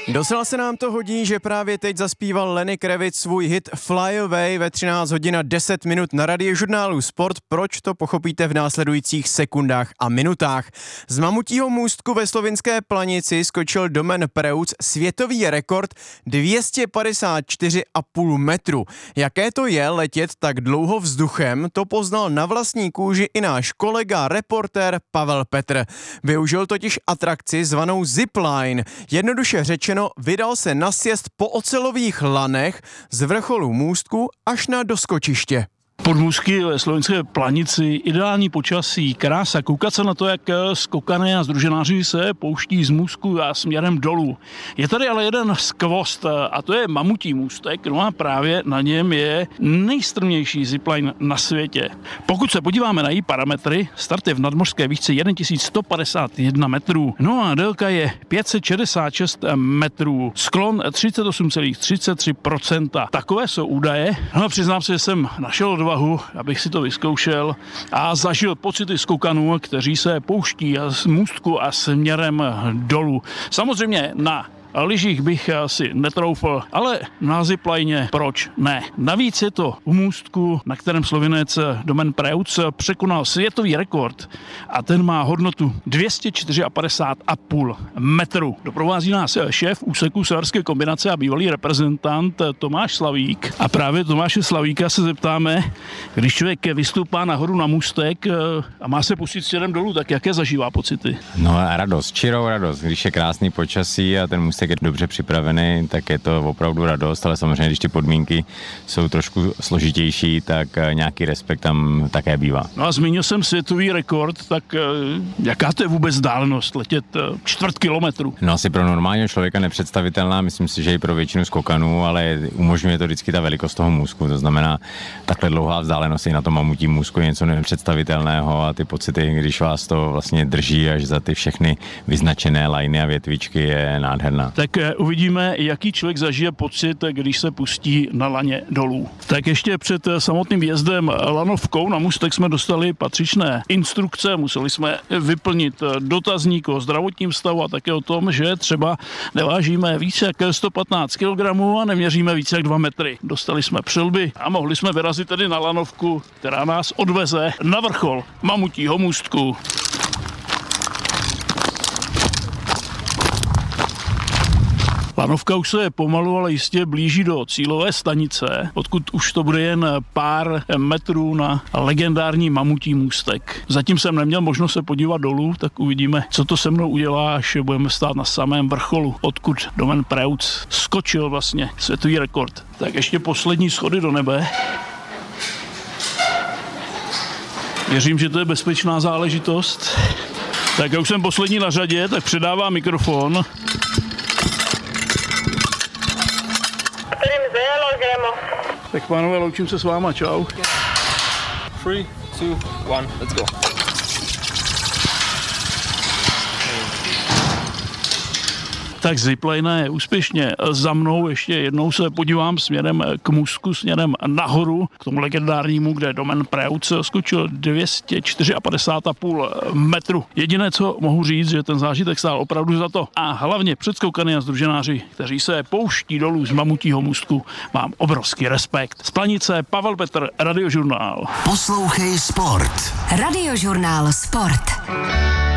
Docela se nám to hodí, že právě teď zaspíval Lenny Kravitz svůj hit Fly Away ve 13 hodin a 10 minut na Radiožurnálu Sport. Proč, to pochopíte v následujících sekundách a minutách. Z Mamutího můstku ve Slovinské Planici skočil Domen Preutz světový rekord 254,5 metru. Jaké to je letět tak dlouho vzduchem, to poznal na vlastní kůži i náš kolega, reportér Pavel Petr. Využil totiž atrakci zvanou Zipline. Jednoduše řečeno, vydal se na sjezd po ocelových lanech z vrcholu můstku až na doskočiště. Podmůstky ve Slovenské Planici, ideální počasí, krása, koukat se na to, jak skokané a združenáři se pouští z můstku a směrem dolů. Je tady ale jeden skvost a to je Mamutí můstek, no a právě na něm je nejstrmější zipline na světě. Pokud se podíváme na její parametry, start je v nadmořské výšce 1151 metrů, no a délka je 566 metrů, sklon 38,33%. Takové jsou údaje, no a přiznám se, že jsem našel odvahu, abych si to vyzkoušel a zažil pocity skokanů, kteří se pouští z můstku a směrem dolů. Samozřejmě na lyžích bych asi netroufl, ale na zipline proč ne? Navíc je to u můstku, na kterém Slovinec Domen Preutz překonal světový rekord a ten má hodnotu 254,5 metru. Doprovází nás šéf úseku severské kombinace a bývalý reprezentant Tomáš Slavík. A právě Tomáše Slavíka se zeptáme, když člověk vystoupá nahoru na můstek a má se pustit směrem dolů, tak jaké zažívá pocity? No radost, čirou radost, když je krásný počasí a ten můstek je dobře připravený, tak je to opravdu radost, ale samozřejmě, když ty podmínky jsou trošku složitější, tak nějaký respekt tam také bývá. No a zmínil jsem světový rekord, tak jaká to je vůbec vzdálenost letět 4 kilometru? No asi pro normálního člověka nepředstavitelná, myslím si, že i pro většinu skokanů, ale umožňuje to vždycky ta velikost toho můstku, to znamená takhle dlouhá vzdálenost i na tom Mamutím můstku je něco nepředstavitelného a ty pocity, když vás to vlastně drží až za ty všechny vyznačené lajny a větvičky, je nádherná. Tak uvidíme, jaký člověk zažije pocit, když se pustí na laně dolů. Tak ještě před samotným vjezdem lanovkou na můstek jsme dostali patřičné instrukce, museli jsme vyplnit dotazník o zdravotním stavu a také o tom, že třeba nevážíme více jak 115 kg a neměříme více jak 2 metry. Dostali jsme přilby a mohli jsme vyrazit tedy na lanovku, která nás odveze na vrchol Mamutího můstku. Lanovka už se pomalu, ale jistě blíží do cílové stanice, odkud už to bude jen pár metrů na legendární Mamutí můstek. Zatím jsem neměl možnost se podívat dolů, tak uvidíme, co to se mnou udělá, až budeme stát na samém vrcholu, odkud Domen Preutz skočil vlastně světový rekord. Tak ještě poslední schody do nebe. Věřím, že to je bezpečná záležitost. Tak já už jsem poslední na řadě, tak předávám mikrofon. Tak pánové, loučím se s váma, čau. 3, 2, 1, let's go. Tak zipline je úspěšně za mnou, ještě jednou se podívám směrem k můstku, směrem nahoru, k tomu legendárnímu, kde Domen Preutz skočil 254,5 metru. Jediné, co mohu říct, že ten zážitek stál opravdu za to. A hlavně předskoukaný a združenáři, kteří se pouští dolů z Mamutího můstku, mám obrovský respekt. Z Planice Pavel Petr, Radiožurnál. Poslouchej Sport. Radiožurnál Sport.